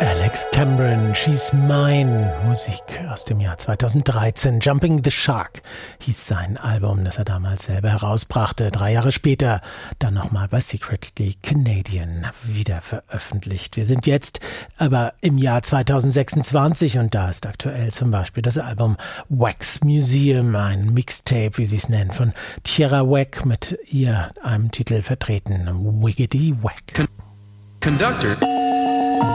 Alex Cameron, She's Mine, Musik aus dem Jahr 2013. Jumping the Shark hieß sein Album, das er damals selber herausbrachte. 3 Jahre später dann nochmal bei Secretly Canadian wieder veröffentlicht. Wir sind jetzt aber im Jahr 2026 und da ist aktuell zum Beispiel das Album Wax Museum, ein Mixtape, wie sie es nennen, von Tierra Whack mit ihr einem Titel vertreten, Wiggity Whack. Conductor